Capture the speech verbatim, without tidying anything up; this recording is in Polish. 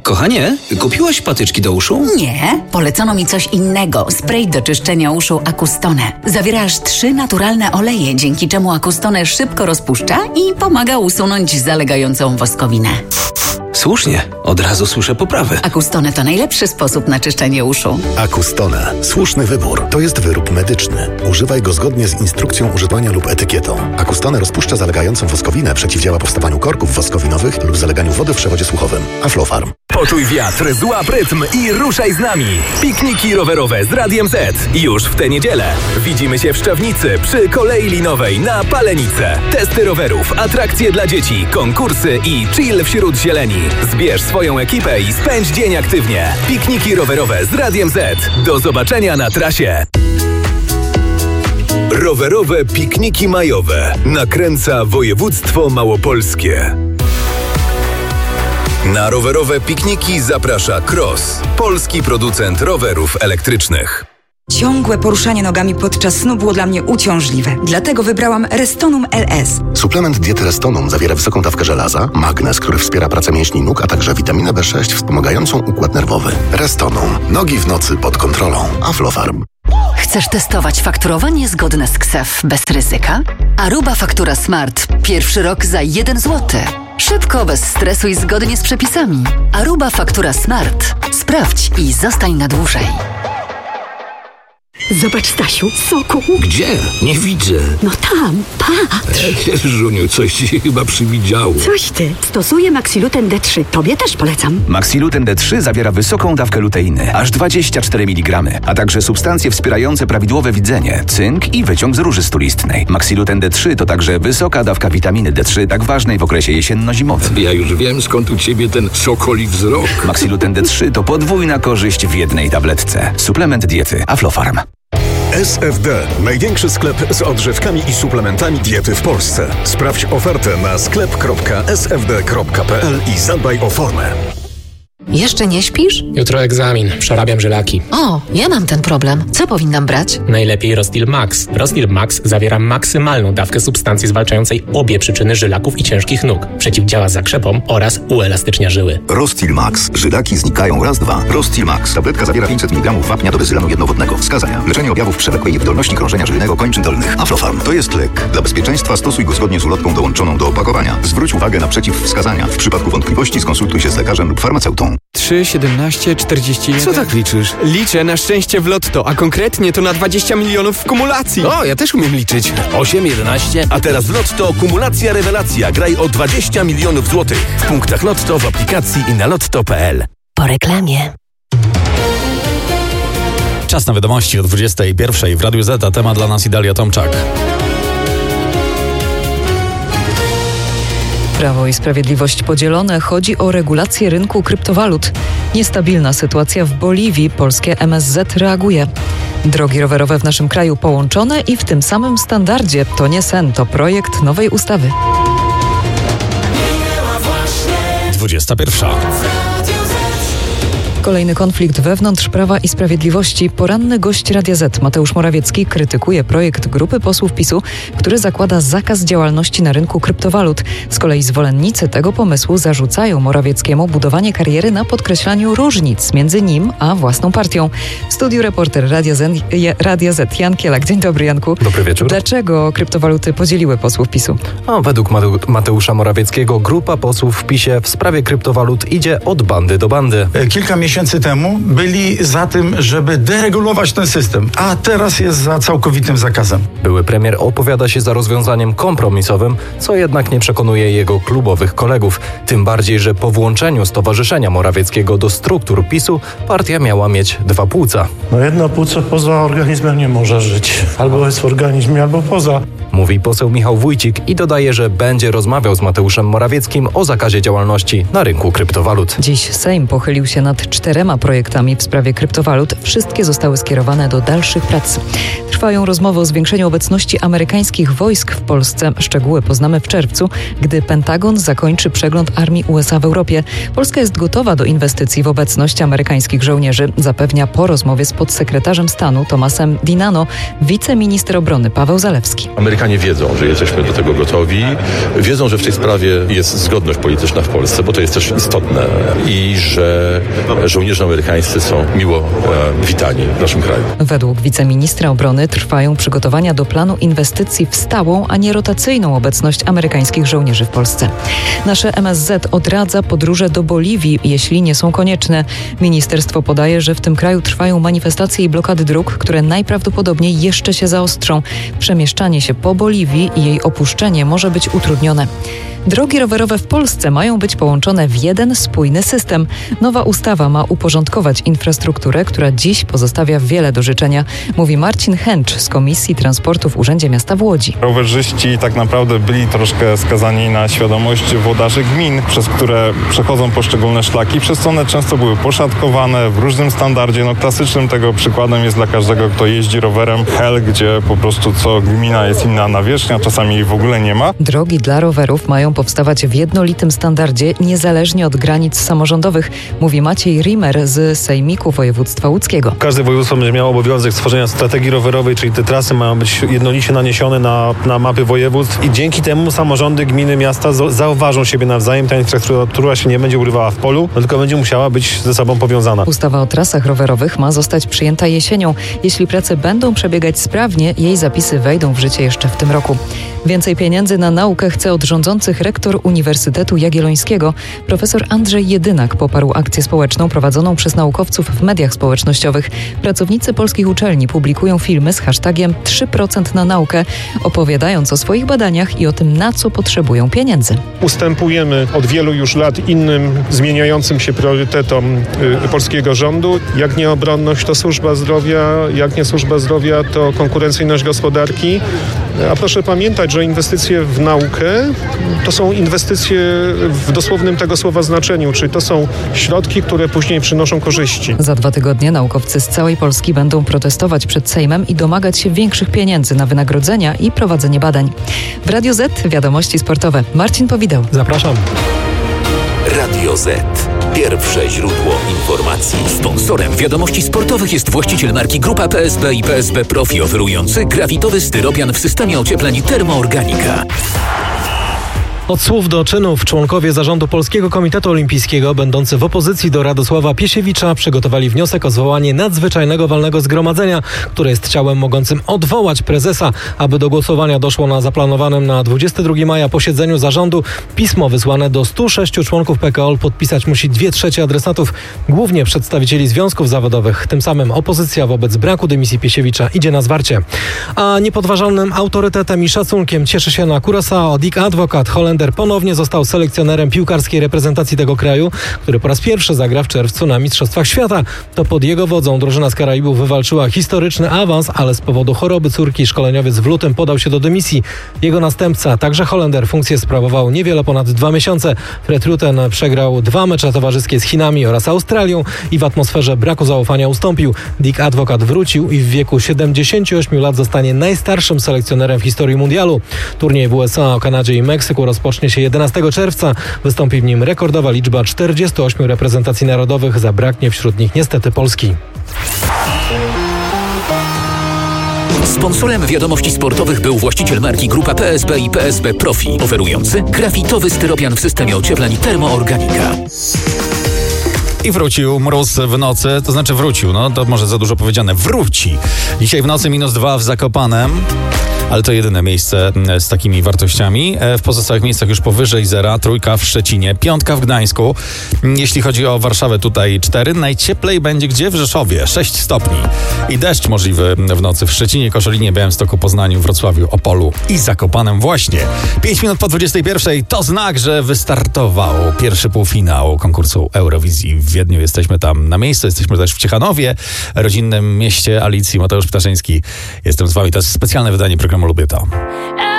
Kochanie, kupiłaś patyczki do uszu? Nie, polecono mi coś innego. Spray do czyszczenia uszu Acustone. Zawiera aż trzy naturalne oleje, dzięki czemu Acustone szybko rozpuszcza i pomaga usunąć zalegającą woskowinę. Słusznie, od razu słyszę poprawę. Acustone to najlepszy sposób na czyszczenie uszu. Acustone. Słuszny wybór. To jest wyrób medyczny. Używaj go zgodnie z instrukcją używania lub etykietą. Acustone rozpuszcza zalegającą woskowinę, przeciwdziała powstawaniu korków woskowinowych lub zaleganiu wody w przewodzie słuchowym. Aflofarm. Poczuj wiatr, złap rytm i ruszaj z nami. Pikniki rowerowe z Radiem Z. Już w tę niedzielę. Widzimy się w Szczawnicy przy kolei linowej na Palenicę. Testy rowerów, atrakcje dla dzieci, konkursy i chill wśród zieleni. Zbierz swoją ekipę i spędź dzień aktywnie. Pikniki rowerowe z Radiem Z. Do zobaczenia na trasie. Rowerowe pikniki majowe. Nakręca województwo małopolskie. Na rowerowe pikniki zaprasza Cross, polski producent rowerów elektrycznych. Ciągłe poruszanie nogami podczas snu było dla mnie uciążliwe. Dlatego wybrałam Restonum L S. Suplement diety Restonum zawiera wysoką dawkę żelaza, magnez, który wspiera pracę mięśni nóg, a także witaminę B sześć wspomagającą układ nerwowy. Restonum. Nogi w nocy pod kontrolą. Aflofarm. Chcesz testować fakturowanie zgodne z K S E F bez ryzyka? Aruba Faktura Smart. Pierwszy rok za jeden złoty. Szybko, bez stresu i zgodnie z przepisami. Aruba Faktura Smart. Sprawdź i zostań na dłużej. Zobacz, Stasiu, soku. Gdzie? Nie widzę. No tam, patrz. Żuniu, coś ci się chyba przywidziało. Coś ty. Stosuję Maxiluten D trzy. Tobie też polecam. Maxiluten D trzy zawiera wysoką dawkę luteiny, aż dwadzieścia cztery miligramy, a także substancje wspierające prawidłowe widzenie, cynk i wyciąg z róży stulistnej. Maxiluten D trzy to także wysoka dawka witaminy D trzy, tak ważnej w okresie jesienno-zimowym. Ja już wiem, skąd u ciebie ten sokoli wzrok. Maxiluten D trzy to podwójna korzyść w jednej tabletce. Suplement diety Aflofarm. S F D. Największy sklep z odżywkami i suplementami diety w Polsce. Sprawdź ofertę na sklep kropka s f d kropka p l i zadbaj o formę. Jeszcze nie śpisz? Jutro egzamin. Przerabiam żylaki. O, ja mam ten problem. Co powinnam brać? Najlepiej Rostil Max. Rostil Max zawiera maksymalną dawkę substancji zwalczającej obie przyczyny żylaków i ciężkich nóg. Przeciwdziała zakrzepom oraz uelastycznia żyły. Rostil Max. Żylaki znikają raz, dwa. Rostil Max. Tabletka zawiera pięćset miligramów wapnia do bezylanu jednowodnego. Wskazania. Leczenie objawów przewlekłej niewydolności krążenia żylnego kończyn dolnych. Aflofarm. To jest lek. Dla bezpieczeństwa stosuj go zgodnie z ulotką dołączoną do opakowania. Zwróć uwagę na przeciwwskazania. W przypadku wątpliwości skonsultuj się z lekarzem lub farmaceutą. trzy, siedemnaście, czterdzieści jeden. Co tak liczysz? Liczę na szczęście w lotto, a konkretnie to na dwadzieścia milionów w kumulacji. O, ja też umiem liczyć. osiem, jedenaście, a teraz w Lotto kumulacja rewelacja. Graj o dwadzieścia milionów złotych. W punktach Lotto, w aplikacji i na lotto kropka p l. Po reklamie. Czas na wiadomości o dwudziestej pierwszej w Radiu Z, a temat dla nas Idalia Tomczak. Prawo i Sprawiedliwość podzielone. Chodzi o regulację rynku kryptowalut. Niestabilna sytuacja w Boliwii. Polskie M S Z reaguje. Drogi rowerowe w naszym kraju połączone i w tym samym standardzie. To nie sen, to projekt nowej ustawy. dwudziesta pierwsza. Kolejny konflikt wewnątrz Prawa i Sprawiedliwości. Poranny gość Radia Z Mateusz Morawiecki krytykuje projekt grupy posłów PiSu, który zakłada zakaz działalności na rynku kryptowalut. Z kolei zwolennicy tego pomysłu zarzucają Morawieckiemu budowanie kariery na podkreślaniu różnic między nim a własną partią. W studiu reporter Radia Z, Radia Z Jan Kielak. Dzień dobry, Janku. Dobry wieczór. Dlaczego kryptowaluty podzieliły posłów PiSu? O, według Mateusza Morawieckiego grupa posłów w PiSie w sprawie kryptowalut idzie od bandy do bandy. Kilka miesięcy miesięcy temu byli za tym, żeby deregulować ten system, a teraz jest za całkowitym zakazem. Były premier opowiada się za rozwiązaniem kompromisowym, co jednak nie przekonuje jego klubowych kolegów. Tym bardziej, że po włączeniu Stowarzyszenia Morawieckiego do struktur PiSu partia miała mieć dwa płuca. No jedno płuco poza organizmem nie może żyć. Albo jest w organizmie, albo poza. Mówi poseł Michał Wójcik i dodaje, że będzie rozmawiał z Mateuszem Morawieckim o zakazie działalności na rynku kryptowalut. Dziś Sejm pochylił się nad czterema projektami w sprawie kryptowalut. Wszystkie zostały skierowane do dalszych prac. Trwają rozmowy o zwiększeniu obecności amerykańskich wojsk w Polsce. Szczegóły poznamy w czerwcu, gdy Pentagon zakończy przegląd armii U S A w Europie. Polska jest gotowa do inwestycji w obecność amerykańskich żołnierzy, zapewnia po rozmowie z podsekretarzem stanu Tomasem Dinano wiceminister obrony Paweł Zalewski. Amerykanie wiedzą, że jesteśmy do tego gotowi. Wiedzą, że w tej sprawie jest zgodność polityczna w Polsce, bo to jest też istotne i że żołnierze amerykańscy są miło e, witani w naszym kraju. Według wiceministra obrony trwają przygotowania do planu inwestycji w stałą, a nie rotacyjną obecność amerykańskich żołnierzy w Polsce. Nasze M S Z odradza podróże do Boliwii, jeśli nie są konieczne. Ministerstwo podaje, że w tym kraju trwają manifestacje i blokady dróg, które najprawdopodobniej jeszcze się zaostrzą. Przemieszczanie się po Boliwii i jej opuszczenie może być utrudnione. Drogi rowerowe w Polsce mają być połączone w jeden spójny system. Nowa ustawa ma uporządkować infrastrukturę, która dziś pozostawia wiele do życzenia, mówi Marcin Hęcz z Komisji Transportu w Urzędzie Miasta w Łodzi. Rowerzyści tak naprawdę byli troszkę skazani na świadomość włodarzy gmin, przez które przechodzą poszczególne szlaki, przez co one często były poszatkowane w różnym standardzie. No, klasycznym tego przykładem jest dla każdego, kto jeździ rowerem Hel, gdzie po prostu co gmina jest inna nawierzchnia, czasami jej w ogóle nie ma. Drogi dla rowerów mają powstawać w jednolitym standardzie, niezależnie od granic samorządowych, mówi Maciej Rimer z Sejmiku Województwa Łódzkiego. Każde województwo będzie miało obowiązek stworzenia strategii rowerowej, czyli te trasy mają być jednolicie naniesione na, na mapy województw i dzięki temu samorządy, gminy, miasta zauważą siebie nawzajem. Ta infrastruktura się nie będzie urywała w polu, tylko będzie musiała być ze sobą powiązana. Ustawa o trasach rowerowych ma zostać przyjęta jesienią. Jeśli prace będą przebiegać sprawnie, jej zapisy wejdą w życie jeszcze w tym roku. Więcej pieniędzy na naukę chce od rządzących rektor Uniwersytetu Jagiellońskiego. Profesor Andrzej Jedynak poparł akcję społeczną prowadzoną przez naukowców w mediach społecznościowych. Pracownicy polskich uczelni publikują filmy z hashtagiem trzy procent na naukę, opowiadając o swoich badaniach i o tym, na co potrzebują pieniędzy. Ustępujemy od wielu już lat innym zmieniającym się priorytetom y, polskiego rządu. Jak nie obronność, to służba zdrowia, jak nie służba zdrowia, to konkurencyjność gospodarki. A proszę pamiętać, że inwestycje w naukę to są inwestycje w dosłownym tego słowa znaczeniu, czyli to są środki, które później przynoszą korzyści. Za dwa tygodnie naukowcy z całej Polski będą protestować przed Sejmem i domagać się większych pieniędzy na wynagrodzenia i prowadzenie badań. W Radiu Z wiadomości sportowe. Marcin Powideł. Zapraszam. Radio Z. Pierwsze źródło informacji. Sponsorem wiadomości sportowych jest właściciel marki Grupa P S B i P S B Profi, oferujący grafitowy styropian w systemie ociepleń Termoorganika. Od słów do czynów członkowie zarządu Polskiego Komitetu Olimpijskiego, będący w opozycji do Radosława Piesiewicza, przygotowali wniosek o zwołanie nadzwyczajnego walnego zgromadzenia, które jest ciałem mogącym odwołać prezesa. Aby do głosowania doszło na zaplanowanym na dwudziestego drugiego maja posiedzeniu zarządu, pismo wysłane do stu sześciu członków P K O L podpisać musi dwie trzecie adresatów, głównie przedstawicieli związków zawodowych. Tym samym opozycja wobec braku dymisji Piesiewicza idzie na zwarcie. A niepodważalnym autorytetem i szacunkiem cieszy się na Curaçao Dick Advocat. Holender ponownie został selekcjonerem piłkarskiej reprezentacji tego kraju, który po raz pierwszy zagra w czerwcu na Mistrzostwach Świata. To pod jego wodzą drużyna z Karaibów wywalczyła historyczny awans, ale z powodu choroby córki szkoleniowiec w lutym podał się do dymisji. Jego następca, także Holender, funkcję sprawował niewiele ponad dwa miesiące. Fred Rutten przegrał dwa mecze towarzyskie z Chinami oraz Australią i w atmosferze braku zaufania ustąpił. Dick Advocat wrócił i w wieku siedemdziesięciu ośmiu lat zostanie najstarszym selekcjonerem w historii mundialu. Turniej w U S A, Kanadzie i Meksyku rozpocznie się jedenastego czerwca. Wystąpi w nim rekordowa liczba czterdziestu ośmiu reprezentacji narodowych. Zabraknie wśród nich niestety Polski. Sponsorem wiadomości sportowych był właściciel marki Grupa P S B i P S B Profi, oferujący grafitowy styropian w systemie ociepleń Termoorganika. I wrócił mróz w nocy, to znaczy wrócił, no to może za dużo powiedziane, wróci. Dzisiaj w nocy minus dwa w Zakopanem. Ale to jedyne miejsce z takimi wartościami. W pozostałych miejscach już powyżej zera, trójka w Szczecinie, piątka w Gdańsku. Jeśli chodzi o Warszawę, tutaj cztery. Najcieplej będzie gdzie? W Rzeszowie, sześć stopni. I deszcz możliwy w nocy w Szczecinie, Koszalinie, Białymstoku, Poznaniu, Wrocławiu, Opolu i Zakopanem właśnie. Pięć minut po dwudziestej pierwszej to znak, że wystartował pierwszy półfinał konkursu Eurowizji w Wiedniu. Jesteśmy tam na miejscu, jesteśmy też w Ciechanowie, rodzinnym mieście Alicji. Mateusz Ptaszyński. Jestem z wami. To jest specjalne wydanie programu Lubię To.